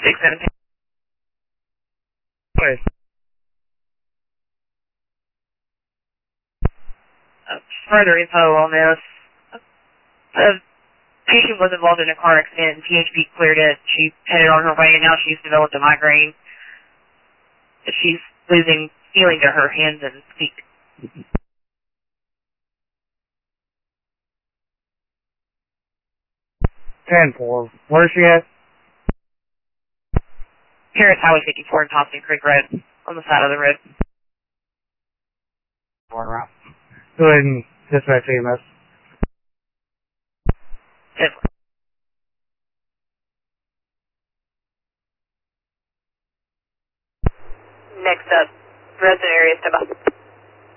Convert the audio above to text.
617. Wait. Further info on this. The patient was involved in a car accident and PHP cleared it. She headed on her way and now she's developed a migraine. She's losing feeling to her hands and feet. 10-4. Where is she at? Here at Highway 54 in Thompson Creek Road, on the side of the road. Around. Go ahead and dispatch EMS. Next up, resident area step up.